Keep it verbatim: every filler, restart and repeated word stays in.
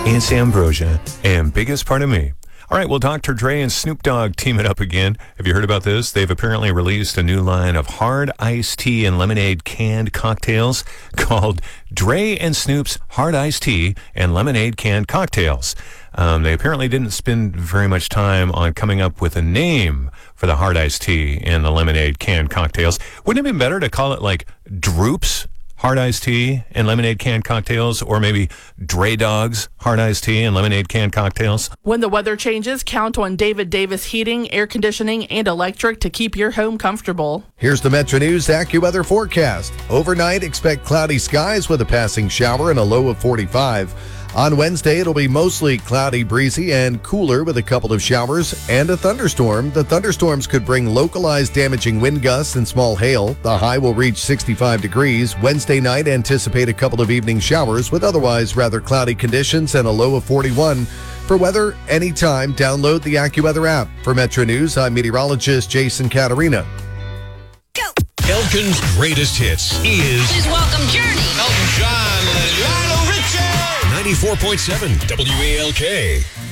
It's Ambrosia and Biggest Part of Me. All right, well, Doctor Dre and Snoop Dogg teaming up again. Have you heard about this? They've apparently released a new line of hard iced tea and lemonade canned cocktails called Dre and Snoop's Hard Iced Tea and Lemonade Canned Cocktails. Um, they apparently didn't spend very much time on coming up with a name for the hard iced tea and the lemonade canned cocktails. Wouldn't it have been better to call it like Droop's Hard Iced Tea and Lemonade Canned Cocktails, or maybe Dre Dog's Hard Iced Tea and Lemonade Canned Cocktails? When the weather changes, count on David Davis Heating, Air Conditioning, and Electric to keep your home comfortable. Here's the Metro News AccuWeather forecast. Overnight, expect cloudy skies with a passing shower and a low of forty-five. On Wednesday, it'll be mostly cloudy, breezy, and cooler with a couple of showers and a thunderstorm. The thunderstorms could bring localized damaging wind gusts and small hail. The high will reach sixty-five degrees. Wednesday night, anticipate a couple of evening showers with otherwise rather cloudy conditions and a low of forty-one. For weather, anytime, download the AccuWeather app. For Metro News, I'm meteorologist Jason Caterina. Elkin's greatest hits is... Please welcome Journey. Elton John, Lionel Richie. ninety-four point seven W A L K.